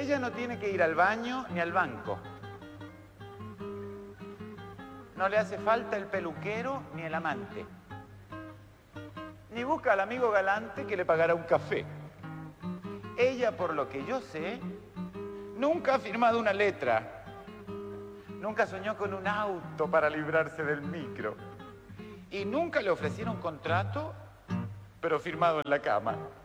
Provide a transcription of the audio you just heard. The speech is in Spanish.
Ella no tiene que ir al baño ni al banco. No le hace falta el peluquero ni el amante. Ni busca al amigo galante que le pagará un café. Ella, por lo que yo sé, nunca ha firmado una letra. Nunca soñó con un auto para librarse del micro. Y nunca le ofrecieron contrato, pero firmado en la cama.